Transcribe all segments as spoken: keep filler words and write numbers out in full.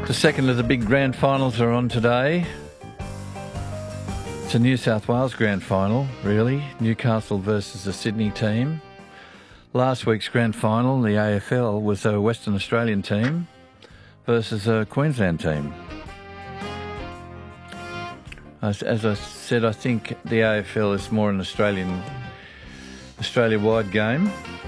The second of the big grand finals are on today. It's a New South Wales grand final, really. Newcastle versus the Sydney team. Last week's grand final, the A F L, was a Western Australian team versus a Queensland team. As, as I said, I think the A F L is more an Australian, Australia-wide game.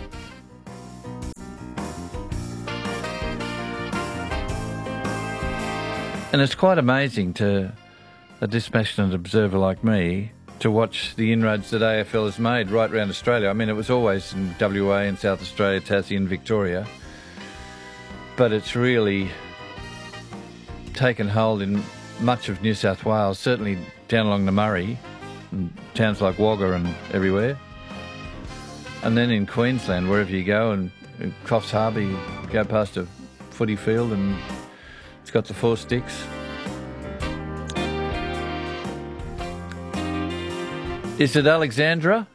And it's quite amazing to a dispassionate observer like me to watch the inroads that A F L has made right around Australia. I mean, it was always in W A and South Australia, Tassie and Victoria. But it's really taken hold in much of New South Wales, certainly down along the Murray, and towns like Wagga and everywhere. And then in Queensland, wherever you go, and in Coffs Harbour, you go past a footy field and it's got the four sticks. Is it Alexandra?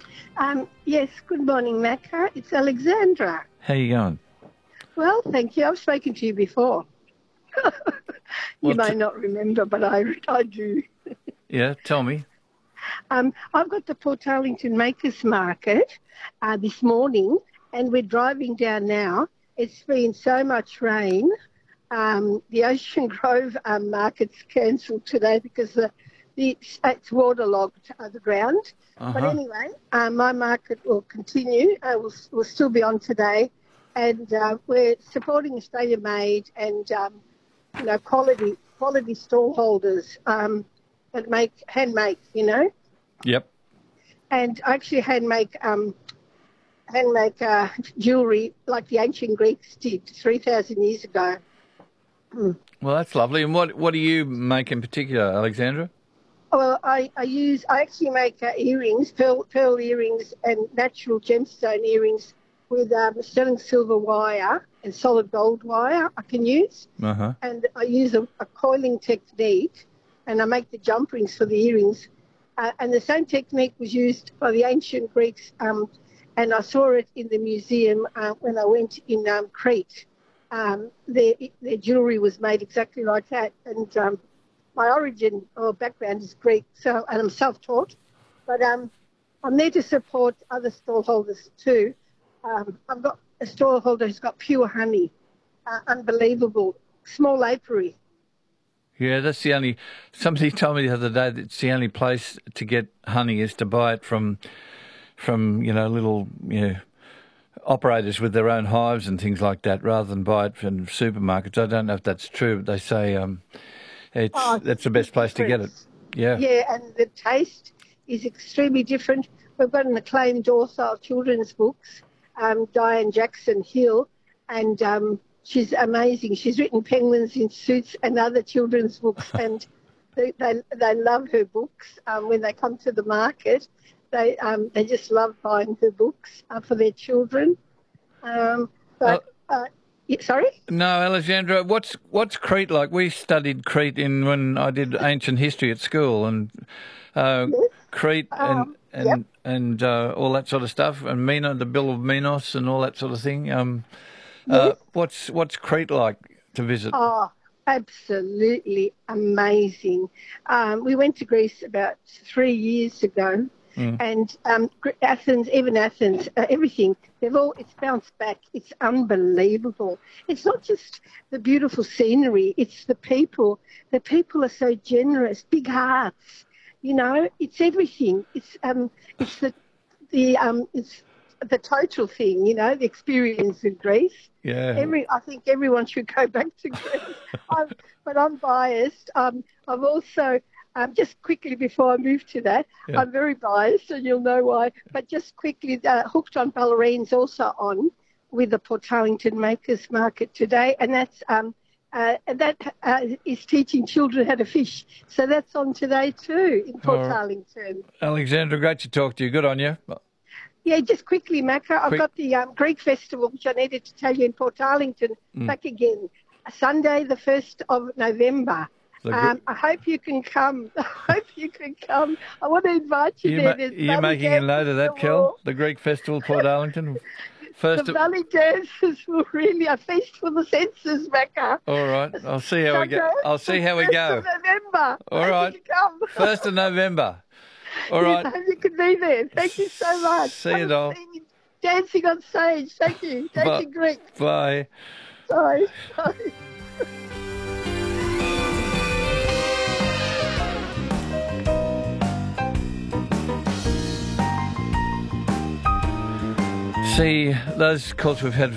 Um, yes, good morning, Macca. It's Alexandra. How you going? Well, thank you. I've spoken to you before. you Well, may t- not remember, but I, I do. Yeah, tell me. Um, I've got the Port Arlington Makers Market uh, this morning, and we're driving down now. It's been so much rain. Um, the Ocean Grove um, market's cancelled today because the, the it's waterlogged uh, the ground. Uh-huh. But anyway, um, my market will continue. Uh, will will still be on today, and uh, we're supporting Australia Made and um, you know quality quality stallholders um, that make handmade. You know. Yep. And I actually handmade um, handmade uh, jewellery like the ancient Greeks did three thousand years ago. Well, that's lovely. And what what do you make in particular, Alexandra? Well, I, I use, I actually make uh, earrings, pearl, pearl earrings and natural gemstone earrings with um, sterling silver wire and solid gold wire I can use. Uh-huh. And I use a, a coiling technique, and I make the jump rings for the earrings. Uh, and the same technique was used by the ancient Greeks, um, and I saw it in the museum uh, when I went in um, Crete. Um, their, their jewellery was made exactly like that. And um, my origin or background is Greek, so and I'm self-taught. But um, I'm there to support other stallholders too. Um, I've got a stallholder who's got pure honey, uh, unbelievable, small apiary. Yeah, that's the only... Somebody told me the other day that it's the only place to get honey is to buy it from, from you know, little... you know, operators with their own hives and things like that, rather than buy it from supermarkets. I don't know if that's true, but they say um, it's Oh, that's the best place to get it. Yeah. Yeah, and the taste is extremely different. We've got an acclaimed author of children's books, um, Diane Jackson Hill, and um, she's amazing. She's written Penguins in Suits and other children's books, and they, they, they love her books um, when they come to the market. They um, they just love buying her books uh, for their children. Um, but uh, yeah, sorry. No, Alexandra, what's what's Crete like? We studied Crete in when I did ancient history at school, and uh, Yes. Crete and Um, and yep. and uh, all that sort of stuff, and Mina, the Bill of Minos, and all that sort of thing. Um, uh, Yes. what's what's Crete like to visit? Oh, absolutely amazing. Um, we went to Greece about three years ago. Mm. And um, Athens, even Athens, uh, everything, they've all, it's bounced back. It's unbelievable. It's not just the beautiful scenery, it's the people. The people are so generous, big hearts, you know, it's everything. It's um, it's the, the, um, it's the total thing, you know, the experience in Greece. Yeah. Every, I think everyone should go back to Greece. I'm, but I'm biased. Um, I've also... Um, just quickly before I move to that, Yeah. I'm very biased and you'll know why, but just quickly, uh, Hooked on Ballerine's also on with the Port Arlington Makers Market today, and that's um, uh, that uh, is teaching children how to fish. So that's on today too in Port All right. Arlington. Alexandra, great to talk to you. Good on you. Yeah, just quickly, Macca, I've Quick. got the um, Greek Festival, which I needed to tell you in Port Arlington, Mm. back again, Sunday the first of November. The Gre- Um, I hope you can come. I hope you can come. I want to invite you You there. ma- There's you're some making a games note of that, on the Kel? wall. The Greek Festival, Port Arlington. First the of- valley dances were really a feast for the senses, Becca. All right, I'll see how we go. I'll see how we go. First of November. All Hope right. you can come. First of November. All Yes, right. I hope you can be there. Thank you so much. See you, Come doll. and see me dancing on stage. Thank you. Dancing Greek. Bye. Sorry. Sorry. See, those calls we've had